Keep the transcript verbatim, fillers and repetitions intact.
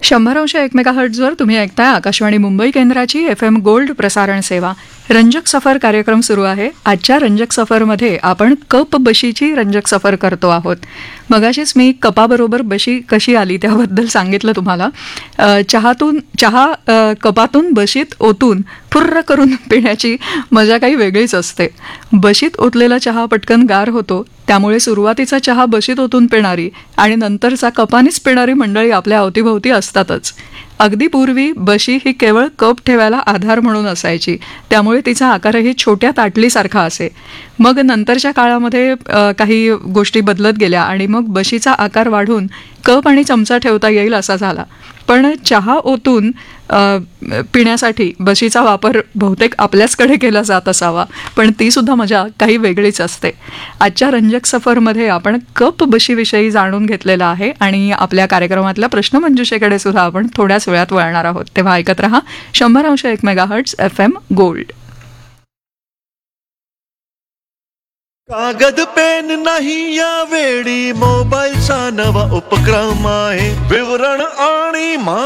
शंभर अंश एक मेगाहर्ट्झवर तुम्ही ऐकताय आकाशवाणी मुंबई केंद्राची एफ एम गोल्ड प्रसारण सेवा. रंजक सफर कार्यक्रम सुरू आहे. आजच्या रंजक सफरमध्ये आपण कप बशीची रंजक सफर करतो आहोत. मगाशीच मी कपाबरोबर बशी कशी आली त्याबद्दल सांगितलं तुम्हाला. चहातून चहा कपातून बशीत ओतून फुर्र करून पिण्याची मजा काही वेगळीच असते. बशीत ओतलेला चहा पटकन गार होतो, त्यामुळे सुरुवातीचा चहा बशीत ओतून पिणारी आणि नंतरचा कपानीच पिणारी मंडळी आपल्या अवतीभोवती असतातच. अगदी पूर्वी बशी ही केवळ कप ठेवायला आधार म्हणून असायची, त्यामुळे तिचा आकारही छोट्या ताटलीसारखा असे. मग नंतरच्या काळामध्ये काही गोष्टी बदलत गेल्या आणि मग बशीचा आकार वाढून कप आणि चमचा ठेवता येईल असा झाला. पण चहा ओतून पिण्यासाठी बशीचा वापर बहुतेक आपल्याचकडे केला जात असावा, पण ती सुद्धा मजा काही वेगळीच असते. आजच्या रंजक सफरमध्ये आपण कप बशीविषयी जाणून घेतलेला आहे आणि आपल्या कार्यक्रमातल्या प्रश्नमंजुषेकडे सुद्धा आपण थोड्याच वेळात वळणार आहोत. तेव्हा ऐकत रहा शंभर अंश एक मेगाहर्ट्झ एफ एम गोल्ड. कागद पेन नाही या वेळी मोबाईलचा नवा उपक्रम आहे. विवरण आणि